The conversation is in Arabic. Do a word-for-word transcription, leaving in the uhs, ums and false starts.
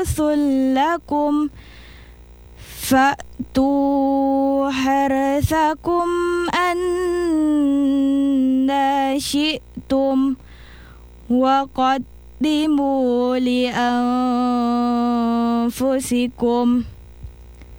حرث لكم فأتوا حرثكم أنى شئتم وقدموا لأنفسكم